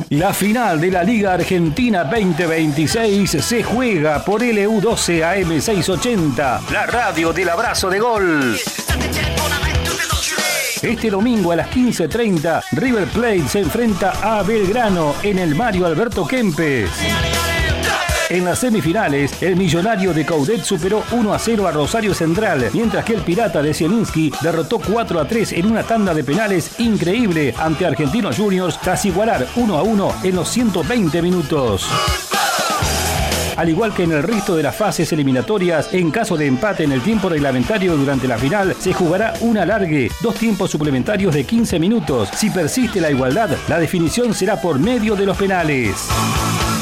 La final de la Liga Argentina 2026 se juega por LU12 AM 680, la radio del abrazo de gol. Este domingo a las 15:30, River Plate se enfrenta a Belgrano en el Mario Alberto Kempes. En las semifinales, el Millonario de Coudet superó 1-0 a Rosario Central, mientras que el Pirata de Zielinski derrotó 4-3 en una tanda de penales increíble ante Argentinos Juniors tras igualar 1-1 en los 120 minutos. Al igual que en el resto de las fases eliminatorias, en caso de empate en el tiempo reglamentario durante la final, se jugará un alargue, 2 tiempos suplementarios de 15 minutos. Si persiste la igualdad, la definición será por medio de los penales.